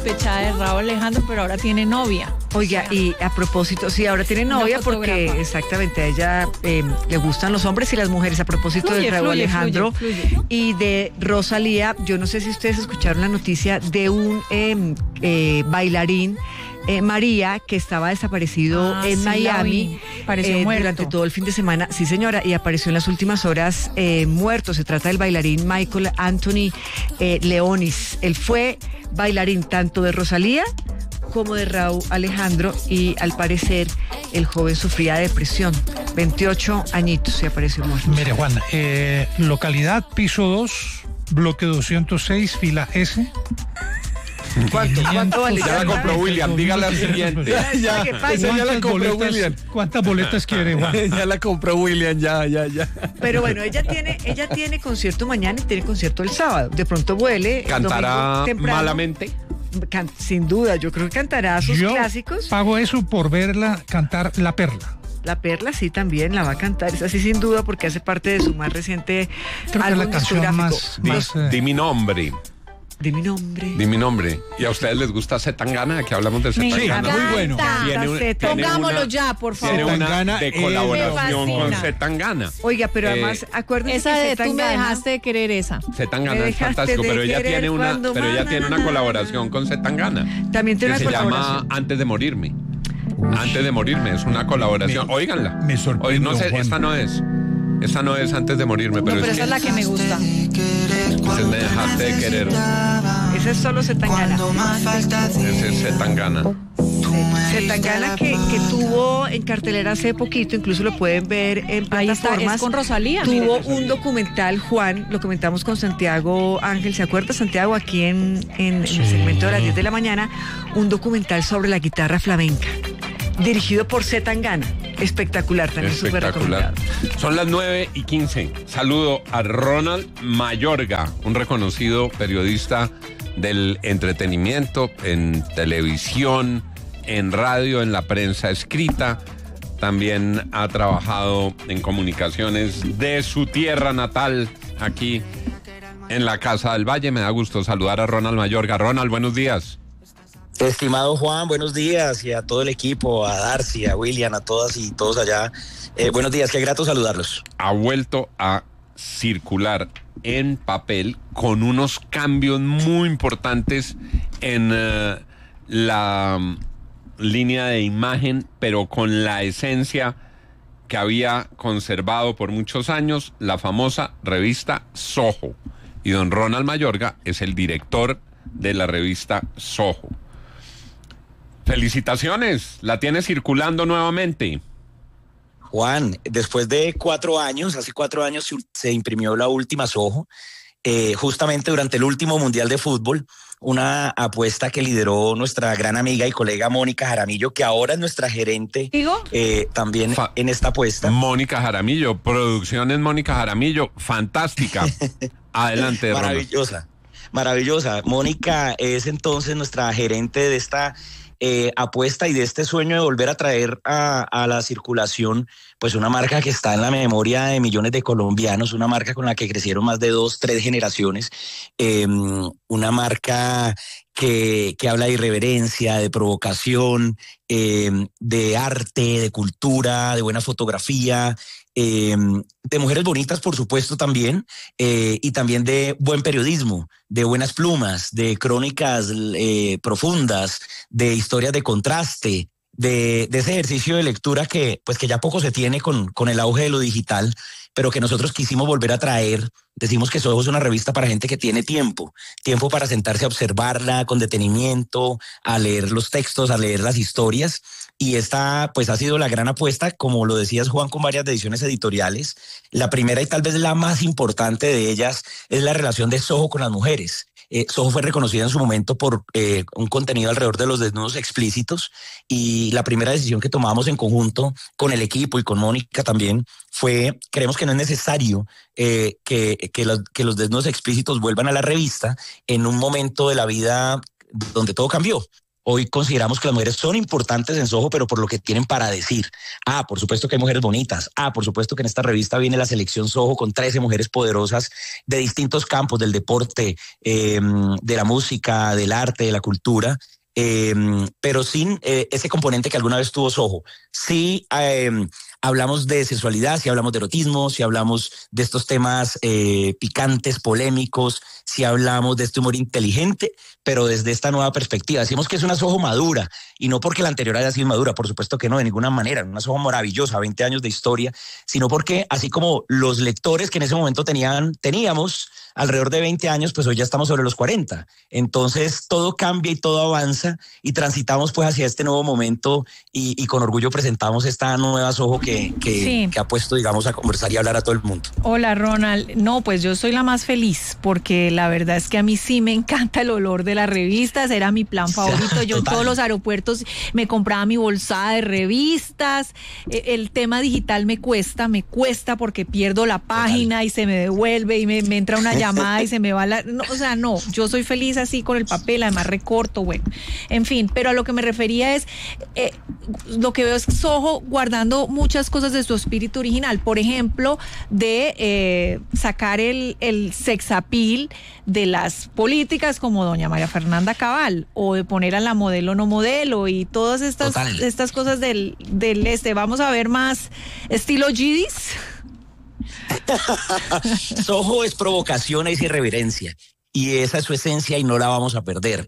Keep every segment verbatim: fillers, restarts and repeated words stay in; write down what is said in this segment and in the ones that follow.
despechada de Raúl Alejandro, pero ahora tiene novia. Oiga, y a propósito, sí, ahora tiene novia porque exactamente a ella eh, le gustan los hombres y las mujeres. A propósito fluye, de Raúl fluye, Alejandro fluye, fluye. Y de Rosalía, yo no sé si ustedes escucharon la noticia de un eh, eh, bailarín, Eh, María, que estaba desaparecido ah, en sí, Miami eh, durante todo el fin de semana, sí señora, y apareció en las últimas horas eh, muerto. Se trata del bailarín Michael Anthony eh, Leonis. Él fue bailarín tanto de Rosalía como de Raúl Alejandro y al parecer el joven sufría de depresión. veintiocho añitos y apareció muerto. Mire Juan, eh, localidad piso dos, bloque doscientos seis, fila S. ¿Cuánto? ¿Cuánto vale? Ya la compró William, dígale al siguiente. Ya, ya, ya la compró William. ¿Cuántas boletas quiere, Juan? Ya la compró William, ya, ya, ya. Pero bueno, ella tiene, ella tiene concierto mañana y tiene concierto el sábado. De pronto vuele. ¿Cantará malamente? Can, sin duda, yo creo que cantará sus yo clásicos. Pago eso por verla cantar La Perla. La Perla sí también la va a cantar, es así sin duda porque hace parte de su más reciente creo álbum que la canción más, di, más eh... di mi nombre. Di mi nombre. Di mi nombre. ¿Y a ustedes les gusta Zetangana? Aquí hablamos de Zetangana. Sí, muy bueno. Tiene un, tiene Pongámoslo una, ya, por favor. Tiene una Zetangana, de eh, colaboración con Zetangana. Oiga, pero eh, además, acuérdense esa que de Zetangana, tú me dejaste de querer esa. Zetangana es fantástico, pero ella tiene una, pero ella tiene una colaboración con Zetangana. También tiene que una se colaboración. llama Antes de morirme. Uf. Antes de morirme, es una colaboración. Me, Óiganla. Me sorprende. No sé, Juan. esta no es. Esta no es Antes de morirme, pero, no, pero es esa que, es la que me gusta. Entonces me dejaste de querer. Ese es solo Zetangana. Ese es Zetangana. Zetangana que, que tuvo en cartelera hace poquito, incluso lo pueden ver en plataformas. Ahí está, es con Rosalía. Tuvo mire, un documental, Juan, lo comentamos con Santiago Ángel, ¿se acuerda Santiago? Aquí en, en, sí. en el segmento de las diez de la mañana, un documental sobre la guitarra flamenca, dirigido por Zetangana. Espectacular, también súper recomendado. Son las nueve y quince. Saludo a Ronald Mayorga, un reconocido periodista del entretenimiento en televisión, en radio, en la prensa escrita. También ha trabajado en comunicaciones de su tierra natal, aquí en la Casa del Valle. Me da gusto saludar a Ronald Mayorga. Ronald, buenos días. Estimado Juan, buenos días, y a todo el equipo, a Darcy, a William, a todas y todos allá. Eh, buenos días, qué grato saludarlos. Ha vuelto a circular en papel con unos cambios muy importantes en uh, la um, línea de imagen, pero con la esencia que había conservado por muchos años la famosa revista Soho. Y don Ronald Mayorga es el director de la revista Soho. Felicitaciones, la tiene circulando nuevamente. Juan, después de cuatro años, hace cuatro años se imprimió la última Soho, eh, justamente durante el último Mundial de Fútbol, una apuesta que lideró nuestra gran amiga y colega Mónica Jaramillo, que ahora es nuestra gerente eh, también Fa- en esta apuesta. Mónica Jaramillo, Producciones Mónica Jaramillo, fantástica. Adelante, maravillosa, Ronald. Maravillosa. Mónica es entonces nuestra gerente de esta Eh, apuesta y de este sueño de volver a traer a, a la circulación pues una marca que está en la memoria de millones de colombianos, una marca con la que crecieron más de dos, tres generaciones, eh, una marca que, que habla de irreverencia, de provocación, eh, de arte, de cultura, de buena fotografía, eh, de mujeres bonitas, por supuesto, también, eh, y también de buen periodismo, de buenas plumas, de crónicas eh, profundas, de historias de contraste, de, de ese ejercicio de lectura que, pues, que ya poco se tiene con, con el auge de lo digital, pero que nosotros quisimos volver a traer. Decimos que Soho es una revista para gente que tiene tiempo, tiempo para sentarse a observarla con detenimiento, a leer los textos, a leer las historias, y esta pues ha sido la gran apuesta, como lo decías Juan, con varias ediciones editoriales. La primera y tal vez la más importante de ellas es la relación de Soho con las mujeres. Eh, Soho fue reconocida en su momento por eh, un contenido alrededor de los desnudos explícitos, y la primera decisión que tomamos en conjunto con el equipo y con Mónica también fue, creemos que no es necesario eh, que, que, los, que los desnudos explícitos vuelvan a la revista en un momento de la vida donde todo cambió. Hoy consideramos que las mujeres son importantes en Soho, pero por lo que tienen para decir. Ah, por supuesto que hay mujeres bonitas. Ah, por supuesto que en esta revista viene la selección Soho con trece mujeres poderosas de distintos campos, del deporte, eh, de la música, del arte, de la cultura. Eh, pero sin eh, ese componente que alguna vez tuvo Soho. Sí, eh, hablamos de sexualidad, si hablamos de erotismo, si hablamos de estos temas eh, picantes, polémicos, si hablamos de este humor inteligente, pero desde esta nueva perspectiva. Decimos que es una Soho madura, y no porque la anterior haya sido madura, por supuesto que no, de ninguna manera, una Soho maravillosa, veinte años de historia, sino porque así como los lectores que en ese momento tenían, teníamos alrededor de veinte años, pues hoy ya estamos sobre los cuarenta. Entonces todo cambia y todo avanza y transitamos pues hacia este nuevo momento y, y con orgullo presentamos esta nueva Soho que, que, sí. que ha puesto, digamos, a conversar y hablar a todo el mundo. Hola, Ronald. No, pues yo soy la más feliz porque la verdad es que a mí sí me encanta el olor de las revistas, era mi plan favorito. Yo en todos los aeropuertos me compraba mi bolsada de revistas. El tema digital me cuesta, me cuesta porque pierdo la página Total. y se me devuelve y me, me entra una llamada y se me va la... No, o sea, no, yo soy feliz así con el papel, además recorto, bueno, en fin, pero a lo que me refería es, eh, lo que veo es Soho guardando muchas cosas de su espíritu original, por ejemplo, de eh, sacar el, el sexapil de las políticas como doña María Fernanda Cabal, o de poner a la modelo no modelo, y todas estas, estas cosas del, del este, vamos a ver más estilo Gidis. Soho es provocación, es irreverencia, y esa es su esencia y no la vamos a perder.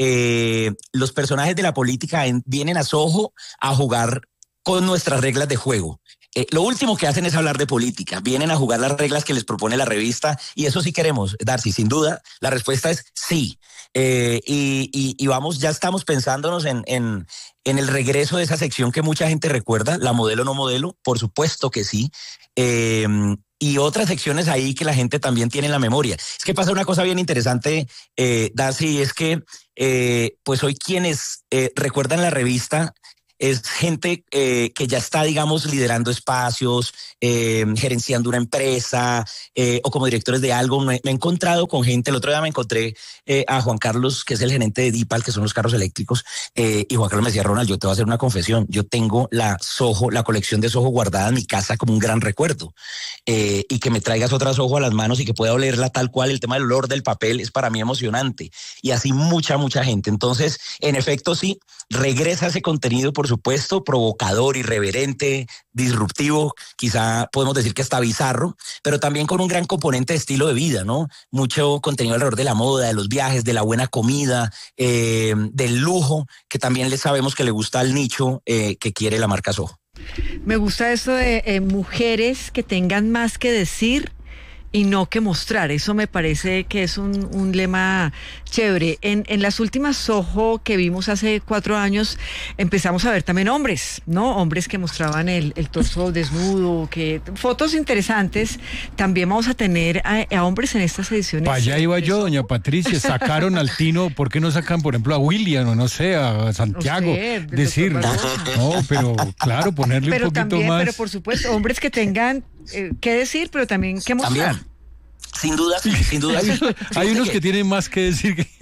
Eh, los personajes de la política en, vienen a Soho a jugar con nuestras reglas de juego. Eh, lo último que hacen es hablar de política, vienen a jugar las reglas que les propone la revista, y eso sí queremos, Darcy, sin duda, la respuesta es sí. Eh, y, y, y vamos, ya estamos pensándonos en, en, en el regreso de esa sección que mucha gente recuerda, la modelo no modelo, por supuesto que sí. Eh, y otras secciones ahí que la gente también tiene en la memoria. Es que pasa una cosa bien interesante, eh, Darcy, es que eh, pues hoy quienes eh, recuerdan la revista es gente eh, que ya está, digamos, liderando espacios, eh, gerenciando una empresa eh, o como directores de algo. Me, me he encontrado con gente, el otro día me encontré eh, a Juan Carlos, que es el gerente de Dipal, que son los carros eléctricos, eh, y Juan Carlos me decía, Ronald, yo te voy a hacer una confesión, yo tengo la Soho, la colección de Soho guardada en mi casa como un gran recuerdo, eh, y que me traigas otra Soho a las manos y que pueda olerla tal cual, el tema del olor del papel es para mí emocionante, y así mucha, mucha gente. Entonces, en efecto, sí, regresa ese contenido, por supuesto, provocador, irreverente, disruptivo, quizá podemos decir que hasta bizarro, pero también con un gran componente de estilo de vida, ¿no? Mucho contenido alrededor de la moda, de los viajes, de la buena comida, eh, del lujo, que también le sabemos que le gusta al nicho eh, que quiere la marca Soho. Me gusta esto de eh, mujeres que tengan más que decir y no que mostrar. Eso me parece que es un, un lema chévere. En, en las últimas Soho que vimos hace cuatro años, empezamos a ver también hombres, ¿no? Hombres que mostraban el, el torso desnudo, que fotos interesantes. También vamos a tener a, a hombres en estas ediciones. Para allá iba yo, doña Patricia. Sacaron al Tino, ¿por qué no sacan, por ejemplo, a William o no sé, a Santiago? Usted, decir, no, pero claro, ponerle pero un poquito también, más. Pero por supuesto, hombres que tengan eh, qué decir, pero también qué mostrar. También. Sin duda, sin duda. Hay, hay unos que, que tienen más que decir que...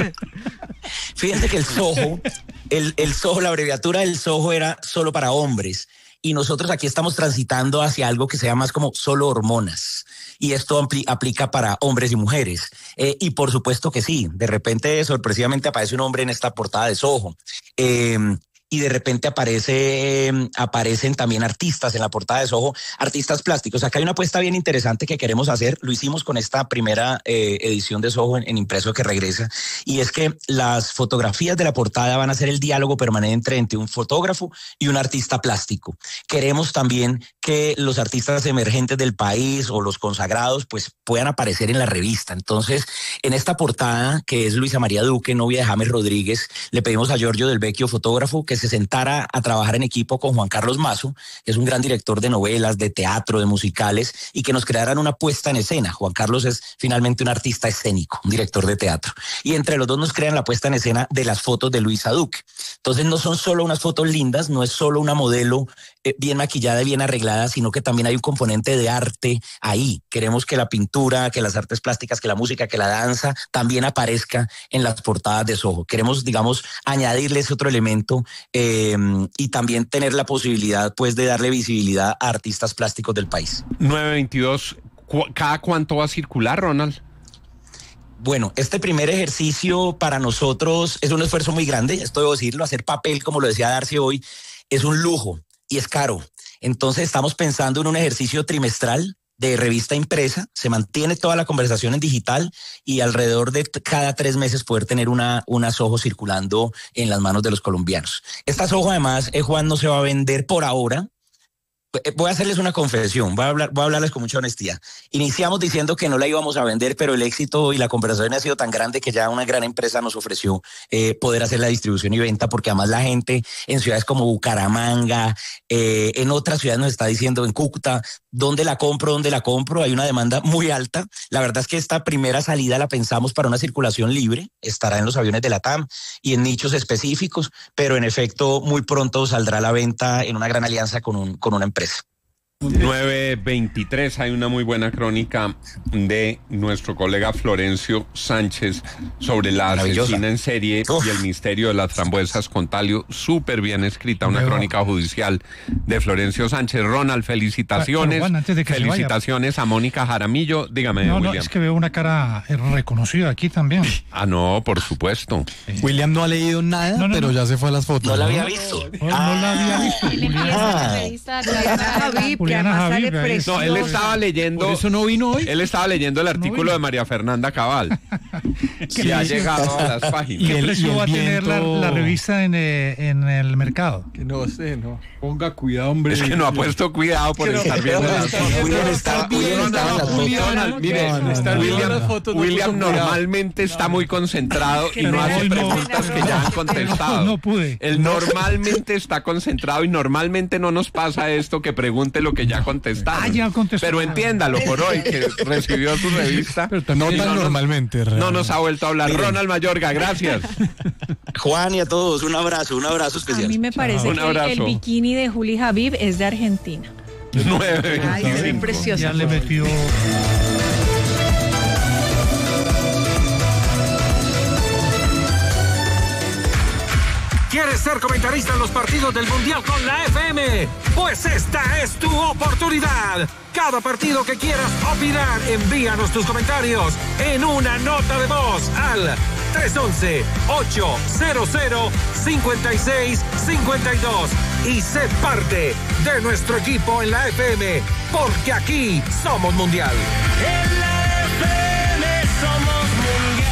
Fíjense que el Soho, el, el Soho, la abreviatura del Soho era solo para hombres, y nosotros aquí estamos transitando hacia algo que se llama más como solo hormonas, y esto ampli- aplica para hombres y mujeres, eh, y por supuesto que sí, de repente sorpresivamente aparece un hombre en esta portada de Soho, eh, y de repente aparece, eh, aparecen también artistas en la portada de Soho, artistas plásticos. Acá hay una apuesta bien interesante que queremos hacer, lo hicimos con esta primera eh, edición de Soho en, en impreso que regresa, y es que las fotografías de la portada van a ser el diálogo permanente entre un fotógrafo y un artista plástico. Queremos también que los artistas emergentes del país o los consagrados pues puedan aparecer en la revista. Entonces, en esta portada, que es Luisa María Duque, novia de James Rodríguez, le pedimos a Giorgio Del Vecchio, fotógrafo, que se sentara a trabajar en equipo con Juan Carlos Mazo, que es un gran director de novelas, de teatro, de musicales, y que nos crearan una puesta en escena. Juan Carlos es finalmente un artista escénico, un director de teatro. Y entre los dos nos crean la puesta en escena de las fotos de Luisa Duque. Entonces no son solo unas fotos lindas, no es solo una modelo eh, bien maquillada y bien arreglada, sino que también hay un componente de arte ahí. Queremos que la pintura, que las artes plásticas, que la música, que la danza también aparezca en las portadas de Soho. Queremos, digamos, añadirle ese otro elemento eh, y también tener la posibilidad, pues, de darle visibilidad a artistas plásticos del país. nueve veintidós, ¿cada cuánto va a circular, Ronald? Bueno, este primer ejercicio para nosotros es un esfuerzo muy grande, esto debo decirlo, hacer papel, como lo decía Darcy hoy, es un lujo y es caro. Entonces estamos pensando en un ejercicio trimestral de revista impresa, se mantiene toda la conversación en digital y alrededor de t- cada tres meses poder tener una, una Soho circulando en las manos de los colombianos. Esta Soho además, eh, Juan, no se va a vender por ahora. Voy a hacerles una confesión, voy a, hablar, voy a hablarles con mucha honestidad. Iniciamos diciendo que no la íbamos a vender, pero el éxito y la conversación ha sido tan grande que ya una gran empresa nos ofreció eh, poder hacer la distribución y venta, porque además la gente en ciudades como Bucaramanga, eh, en otras ciudades nos está diciendo, en Cúcuta, ¿dónde la compro? ¿Dónde la compro? Hay una demanda muy alta. La verdad es que esta primera salida la pensamos para una circulación libre, estará en los aviones de la T A M y en nichos específicos, pero en efecto muy pronto saldrá a la venta en una gran alianza con, un, con una empresa. nueve veintitrés, hay una muy buena crónica de nuestro colega Florencio Sánchez sobre la asesina en serie Uf. y el misterio de las frambuesas con talio, súper bien escrita, una Luego. crónica judicial de Florencio Sánchez. Ronald, felicitaciones, pero, Juan, antes de que felicitaciones a Mónica Jaramillo, dígame, no, William. No, es que veo una cara reconocida aquí también. Ah, no, por supuesto. Sí. William no ha leído nada, no, no, pero no. ya se fue a las fotos. No la había visto. No, ah. no la había visto. Ah. Javier, no, él estaba leyendo. ¿Por eso no vino hoy? Él estaba leyendo el artículo no de María Fernanda Cabal. que ha llegado a las páginas. ¿Qué precio va a tener la, la revista en, eh, en el mercado? Que no sé, no. Ponga cuidado, hombre. Es que no ha puesto cuidado por estar no, viendo las fotos. William está viendo las fotos. Mire, William normalmente está muy concentrado y no hace preguntas que ya han contestado. No pude. Él normalmente está concentrado y normalmente no nos pasa esto que pregunte lo que ya contestaron. Ah, ya contestó. Pero entiéndalo por hoy que recibió su revista. Pero no tan no, normalmente. No, no nos ha vuelto a hablar. Miren. Ronald Mayorga, gracias. Juan y a todos, un abrazo, un abrazo especial. A mí me parece Chao. que el, el bikini de Juli Habib es de Argentina. nueve. Ay, es precioso. Ya le metió... ¿Quieres ser comentarista en los partidos del Mundial con la F M? Pues esta es tu oportunidad. Cada partido que quieras opinar, envíanos tus comentarios en una nota de voz al tres once, ochocientos, cincuenta y seis cincuenta y dos y sé parte de nuestro equipo en la F M, porque aquí somos Mundial. En la F M somos Mundial.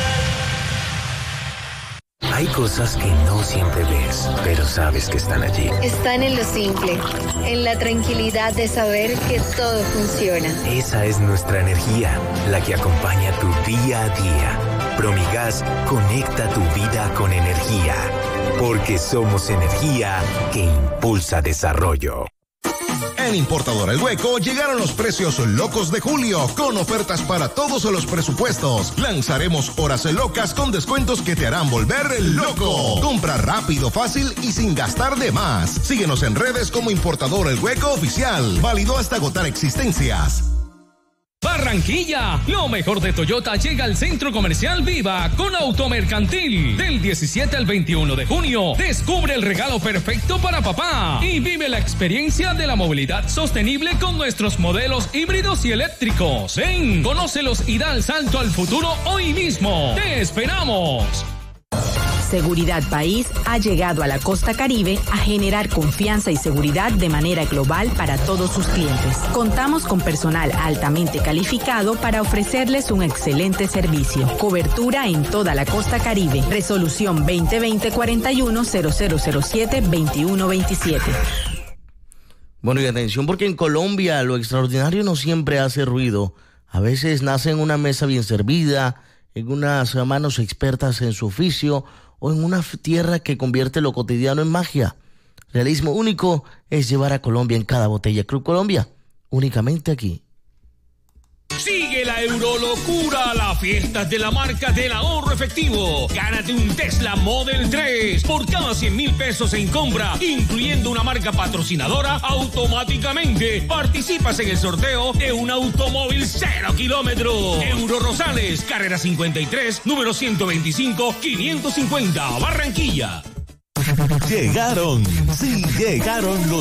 Hay cosas que no siempre ves, pero sabes que están allí. Están en lo simple, en la tranquilidad de saber que todo funciona. Esa es nuestra energía, la que acompaña tu día a día. Promigas conecta tu vida con energía, porque somos energía que impulsa desarrollo. En Importadora El Hueco llegaron los precios locos de julio, con ofertas para todos los presupuestos. Lanzaremos horas locas con descuentos que te harán volver loco. Compra rápido, fácil y sin gastar de más. Síguenos en redes como Importadora El Hueco Oficial. Válido hasta agotar existencias. Barranquilla, lo mejor de Toyota llega al Centro Comercial Viva con Automercantil. Del diecisiete al veintiuno de junio, descubre el regalo perfecto para papá y vive la experiencia de la movilidad sostenible con nuestros modelos híbridos y eléctricos. Ven, conócelos y da el salto al futuro hoy mismo. ¡Te esperamos! Seguridad País ha llegado a la costa Caribe a generar confianza y seguridad de manera global para todos sus clientes. Contamos con personal altamente calificado para ofrecerles un excelente servicio. Cobertura en toda la costa Caribe. Resolución veinte veinte cuarenta y uno cero cero cero siete veintiuno veintisiete. Bueno, y atención, porque en Colombia lo extraordinario no siempre hace ruido. A veces nace en una mesa bien servida, en unas manos expertas en su oficio, o en una tierra que convierte lo cotidiano en magia. Realismo único es llevar a Colombia en cada botella. Club Colombia, únicamente aquí. Sigue la Eurolocura, las fiestas de la marca del ahorro efectivo. Gánate un Tesla Model tres por cada cien mil pesos en compra, incluyendo una marca patrocinadora. Automáticamente participas en el sorteo de un automóvil cero kilómetros. Euro Rosales, carrera cincuenta y tres, número ciento veinticinco, quinientos cincuenta, Barranquilla. Llegaron, sí, llegaron los